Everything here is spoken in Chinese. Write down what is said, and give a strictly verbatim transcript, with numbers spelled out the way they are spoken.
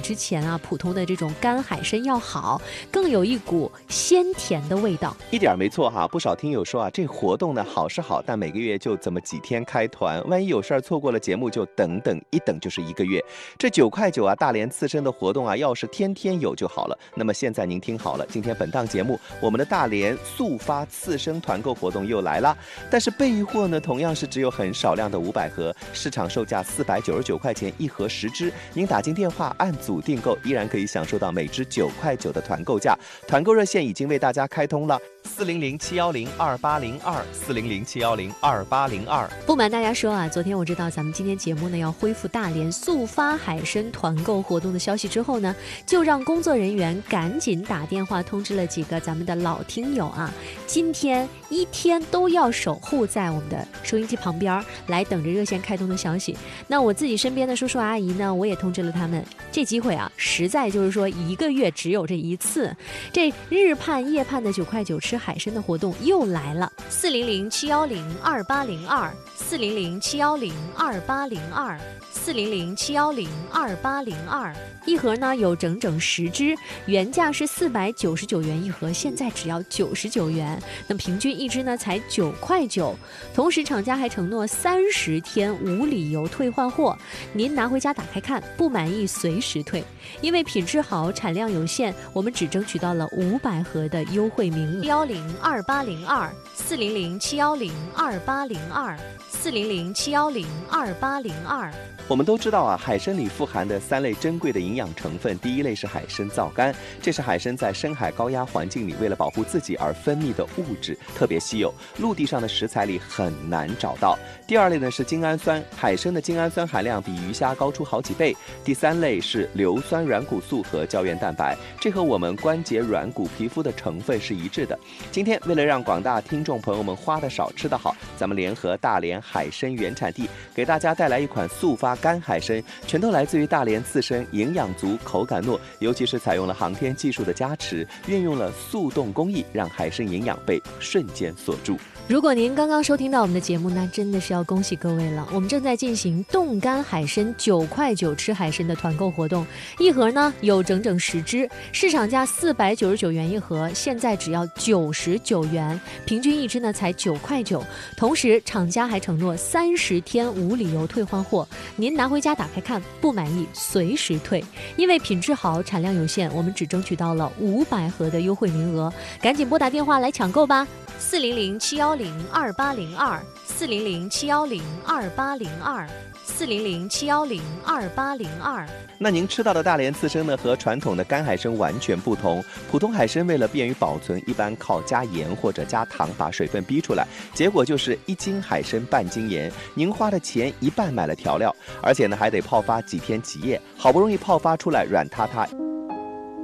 之前啊普通的这种干海参要好，更有一股鲜甜的味道。 一点没错哈，不少听友说啊，这活动呢好是好，但每个月就这么几天开团，万一有事儿错过了节目，就等等一等就是一个月。这九块九啊，大连刺身的活动啊，要是天天有就好了。那么现在您听好了，今天本档节目，我们的大连速发刺身团购活动又来了，但是备货呢，同样是只有很少量的五百盒，市场售价四百九十九块钱一盒十支，您打进电话按组订购，依然可以享受到每支九块九的团购价。团购热线已经为大家开通了。四零零七幺零二八零二，四零零七幺零二八零二。 不瞒大家说啊，昨天我知道咱们今天节目呢要恢复大连速发海参团购活动的消息之后呢，就让工作人员赶紧打电话通知了几个咱们的老听友啊，今天一天都要守护在我们的收音机旁边，来等着热线开通的消息。那我自己身边的叔叔阿姨呢，我也通知了他们，这机会啊，实在就是说一个月只有这一次，这日盼夜盼的九块九吃海参的活动又来了。四零零七幺零二八零二，四零零七幺零二八零二，四零零七幺零二八零二。一盒呢有整整十支，原价是四百九十九元一盒，现在只要九十九元，那平均一支呢才九块九。同时厂家还承诺三十天无理由退换货，您拿回家打开看，不满意随时退。因为品质好，产量有限，我们只争取到了五百盒的优惠名额。幺零二八零二，四零零七幺零二八零二，四零零七幺零二八零二。 我们都知道啊，海参里富含的三类珍贵的营养成分，第一类是海参皂苷，这是海参在深海高压环境里为了保护自己而分泌的物质，特别稀有，陆地上的食材里很难找到。第二类呢是精氨酸，海参的精氨酸含量比鱼虾高出好几倍。第三类是硫酸软骨素和胶原蛋白，这和我们关节软骨皮肤的成分是一致的。今天为了让广大听众朋友们花得少吃得好，咱们联合大连海参原产地，给大家带来一款速发干海参，全都来自于大连刺身，营养足，口感糯，尤其是采用了航天技术的加持，运用了速冻工艺，让海参营养被瞬间锁住。 如果您刚刚收听到我们的节目，那真的是要恭喜各位了。我们正在进行冻干海参九块九吃海参的团购活动，一盒呢有整整十支，市场价四百九十九元一盒，现在只要九十九元，平均一支呢才九块九。同时厂家还承诺三十天无理由退换货，您拿回家打开看，不满意随时退。因为品质好，产量有限，我们只争取到了五百盒的优惠名额，赶紧拨打电话来抢购吧。四零零七幺零二八零二，四零零七幺零二八零二，四零零七幺零二八零二。 那您吃到的大连刺身呢，和传统的干海参完全不同。普通海参为了便于保存，一般靠加盐或者加糖把水分逼出来，结果就是一斤海参半斤盐，您花的钱一半买了调料，而且呢还得泡发几天几夜，好不容易泡发出来软塌塌。